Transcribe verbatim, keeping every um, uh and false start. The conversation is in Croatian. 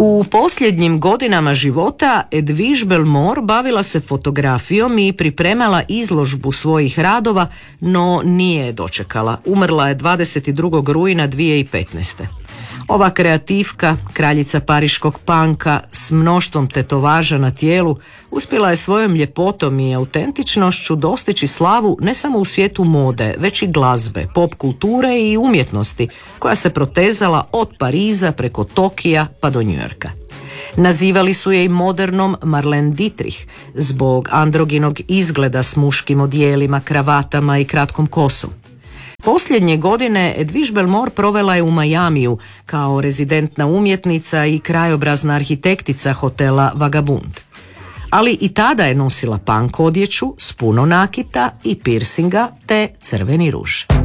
U posljednjim godinama života Edwige Bellemare bavila se fotografijom i pripremala izložbu svojih radova, no nije je dočekala. Umrla je dvadeset drugog rujna dvije tisuće petnaeste. Ova kreativka, kraljica pariškog panka s mnoštvom tetovaža na tijelu, uspjela je svojom ljepotom i autentičnošću dostići slavu ne samo u svijetu mode, već i glazbe, pop kulture i umjetnosti, koja se protezala od Pariza preko Tokija pa do Njujorka. Nazivali su je i modernom Marlene Dietrich zbog androginog izgleda s muškim odijelima, kravatama i kratkom kosom. Posljednje godine Edwige Bellemare provela je u Majamiju kao rezidentna umjetnica i krajobrazna arhitektica hotela Vagabund. Ali i tada je nosila punk odjeću s puno nakita i piercinga te crveni ruž.